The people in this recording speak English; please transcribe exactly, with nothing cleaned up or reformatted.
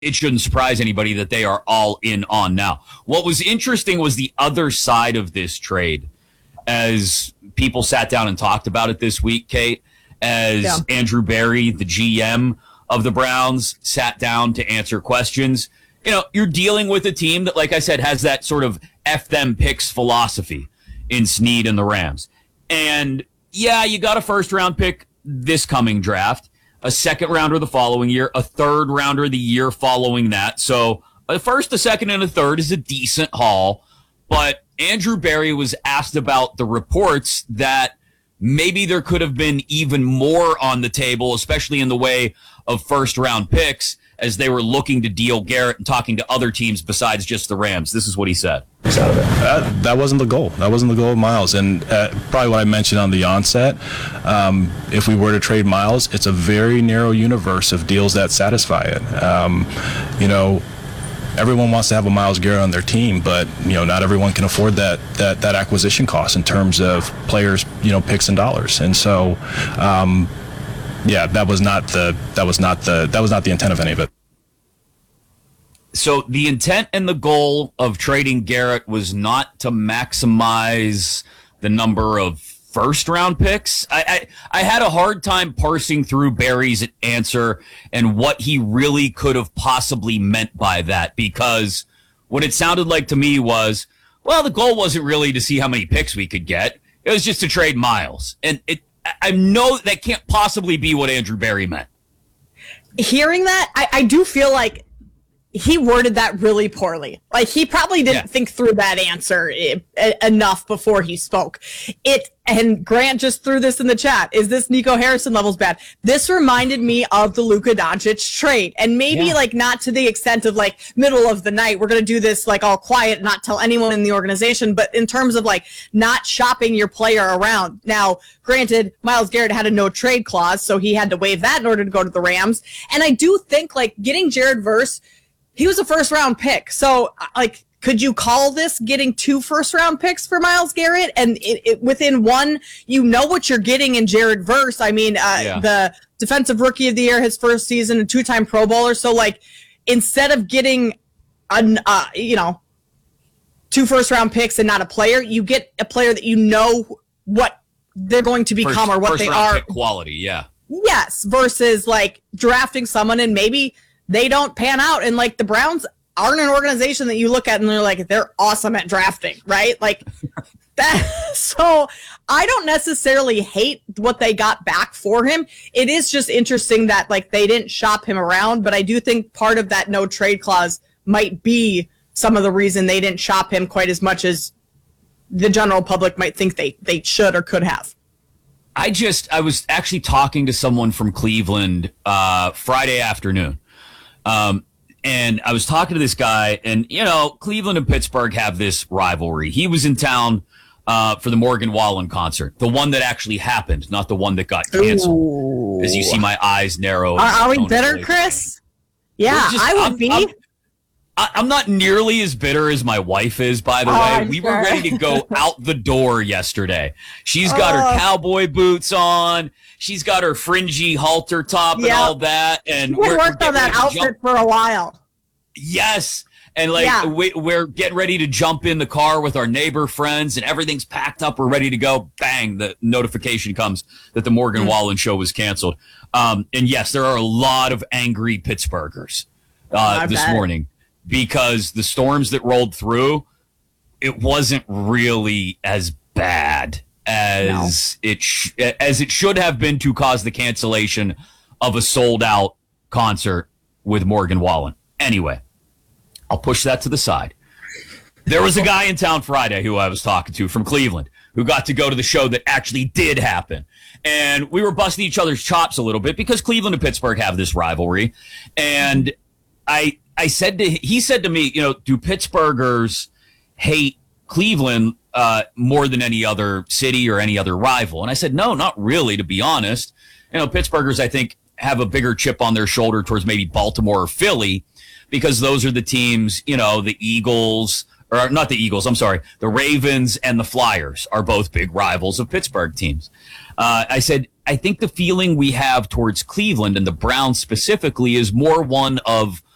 it shouldn't surprise anybody that they are all in on now. What was interesting was the other side of this trade, as people sat down and talked about it this week, Kate, as yeah. Andrew Berry, the G M of the Browns, sat down to answer questions. You know, you're dealing with a team that, like I said, has that sort of F them picks philosophy in Snead and the Rams. And yeah, you got a first round pick this coming draft, a second rounder the following year, a third rounder the year following that. So a first, a second, and a third is a decent haul. But Andrew Berry was asked about the reports that maybe there could have been even more on the table, especially in the way of first round picks, as they were looking to deal Garrett and talking to other teams besides just the Rams. This is what he said. That, that wasn't the goal. That wasn't the goal of Myles. And uh, probably what I mentioned on the onset, um, if we were to trade Myles, it's a very narrow universe of deals that satisfy it. Um, you know, everyone wants to have a Myles Garrett on their team, but, you know, not everyone can afford that that, that acquisition cost in terms of players, you know, picks and dollars. And so, um, yeah, that was not the that was not the that was not the intent of any of it. So the intent and the goal of trading Garrett was not to maximize the number of first round picks. I, I I had a hard time parsing through Barry's answer and what he really could have possibly meant by that, because what it sounded like to me was, well, the goal wasn't really to see how many picks we could get. It was just to trade Myles. And it I know that can't possibly be what Andrew Berry meant. Hearing that, I, I do feel like he worded that really poorly. Like, he probably didn't yeah. think through that answer I- enough before he spoke. It, and Grant just threw this in the chat. Is this Nico Harrison levels bad? This reminded me of the Luka Doncic trade. And maybe yeah. like not to the extent of like middle of the night, we're going to do this like all quiet, not tell anyone in the organization, but in terms of like not shopping your player around. Now, granted, Myles Garrett had a no trade clause, so he had to waive that in order to go to the Rams. And I do think like getting Jared Verse, he was a first round pick. So like, could you call this getting two first round picks for Myles Garrett? And it, it, within one, you know what you're getting in Jared Verse. I mean, uh, yeah. the defensive rookie of the year, his first season, a two time Pro Bowler. So like, instead of getting an, uh, you know, two first round picks and not a player, you get a player that you know what they're going to become first, or what first they round are. Pick quality. Yeah. Yes. Versus like drafting someone and maybe they don't pan out. And like the Browns aren't an organization that you look at and they're like, they're awesome at drafting, right? Like that. So I don't necessarily hate what they got back for him. It is just interesting that like they didn't shop him around, but I do think part of that no trade clause might be some of the reason they didn't shop him quite as much as the general public might think they, they should or could have. I just, I was actually talking to someone from Cleveland uh, Friday afternoon. Um, and I was talking to this guy, and, you know, Cleveland and Pittsburgh have this rivalry. He was in town uh, for the Morgan Wallen concert, the one that actually happened, not the one that got canceled. Ooh. As you see my eyes narrow. Are, are we bitter, Chris? Yeah, just, I would I'm, be. I'm, I'm not nearly as bitter as my wife is, by the oh, way. I'm we sure. were ready to go out the door yesterday. She's got oh. her cowboy boots on. She's got her fringy halter top yep. and all that. And we worked on that outfit jump. for a while. Yes. And like yeah. we, we're getting ready to jump in the car with our neighbor friends, and everything's packed up. We're ready to go. Bang! The notification comes that the Morgan mm. Wallen show was canceled. Um, and yes, there are a lot of angry Pittsburghers uh, this bet. morning because the storms that rolled through, it wasn't really as bad as no. it sh- as it should have been to cause the cancellation of a sold out concert with Morgan Wallen. Anyway, I'll push that to the side. There was a guy in town Friday who I was talking to from Cleveland who got to go to the show that actually did happen. And we were busting each other's chops a little bit because Cleveland and Pittsburgh have this rivalry. And I I said to he said to me, you know, do Pittsburghers hate Cleveland uh, more than any other city or any other rival? And I said, no, not really, to be honest. You know, Pittsburghers, I think, have a bigger chip on their shoulder towards maybe Baltimore or Philly because those are the teams, you know, the Eagles, or not the Eagles, I'm sorry, the Ravens and the Flyers are both big rivals of Pittsburgh teams. Uh, I said, I think the feeling we have towards Cleveland and the Browns specifically is more one of